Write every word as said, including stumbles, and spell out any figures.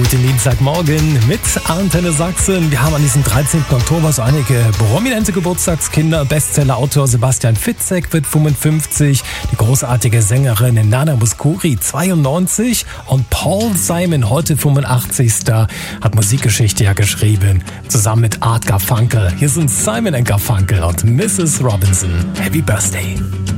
guten Dienstagmorgen mit Antenne Sachsen. Wir haben an diesem dreizehnten Oktober so einige prominente Geburtstagskinder. Bestsellerautor Sebastian Fitzek wird fünfundfünfzig, die großartige Sängerin Nana Mouskouri zweiundneunzig und Paul Simon, heute fünfundachtzigster hat Musikgeschichte ja geschrieben, zusammen mit Art Garfunkel. Hier sind Simon and Garfunkel und Missus Robinson. Happy Birthday!